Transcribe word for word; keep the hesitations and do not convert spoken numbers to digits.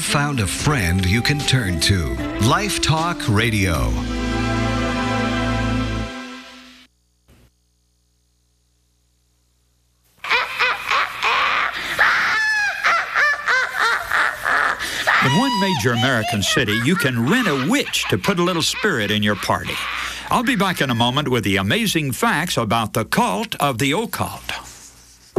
found a friend you can turn to. Life Talk Radio. In one major American city, you can rent a witch to put a little spirit in your party. I'll be back in a moment with the amazing facts about the cult of the occult.